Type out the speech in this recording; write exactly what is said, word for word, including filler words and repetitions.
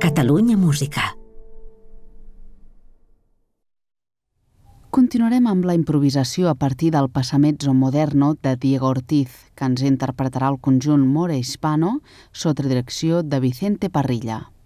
Catalunya Música. Continuarem amb la improvisació a partir del Passamezzo Moderno de Diego Ortiz, que ens interpretarà el conjunt More Hispano sota direcció de Vicente Parrilla.